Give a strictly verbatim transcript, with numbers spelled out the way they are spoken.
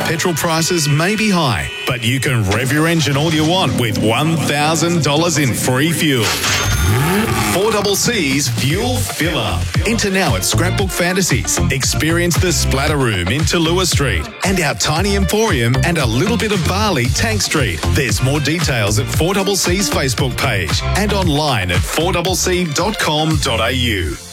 Petrol prices may be high, but you can rev your engine all you want with one thousand dollars in free fuel. four C C's Fuel Filler. Enter now at Scrapbook Fantasies. Experience the Splatter Room in Tallulah Street and our Tiny Emporium and a little bit of Bali, Tank Street. There's more details at four C C's Facebook page and online at four c c dot com dot a u.